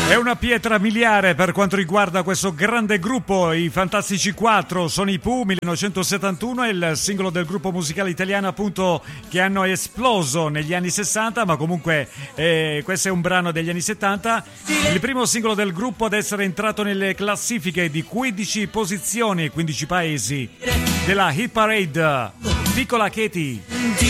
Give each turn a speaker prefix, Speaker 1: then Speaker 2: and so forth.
Speaker 1: È una pietra miliare per quanto riguarda questo grande gruppo, i Fantastici 4, sono i Pooh, 1971, è il singolo del gruppo musicale italiano appunto che hanno esploso negli anni 60, ma comunque questo è un brano degli anni 70, il primo singolo del gruppo ad essere entrato nelle classifiche di 15 posizioni, 15 paesi della Hit Parade. Piccola Katie.